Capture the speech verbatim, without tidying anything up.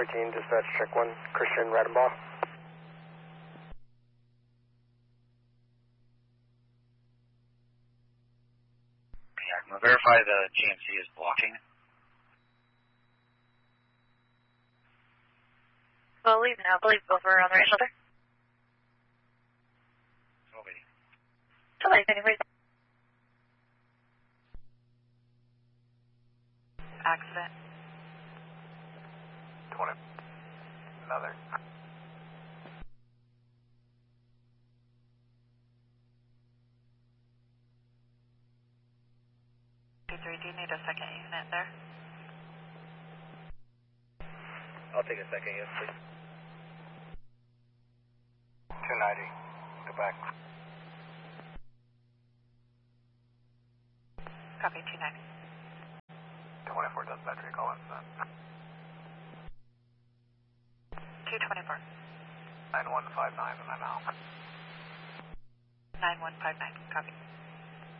fourteen, dispatch check one, Christian Radenbaugh. Yeah, can we verify the G M C is blocking? We'll leave now. Believe over on the right shoulder. Okay. Somebody's getting ready. Accident. twenty. Another. three, do you need a second unit there? I'll take a second, yes, please. two ninety. Go back. Copy, two ninety. twenty-four dispatch, recall incident. two twenty-four. nine one five nine, and I'm out. nine one five nine, copy.